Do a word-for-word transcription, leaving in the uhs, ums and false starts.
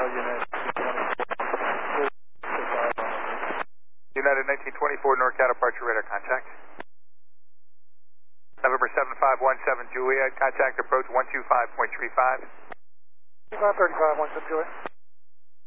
United United nineteen twenty-four, NorCal departure radar contact. November seven five one seven Juliet, contact approach one two five point three five. two five thirty-five, one seven Juliet.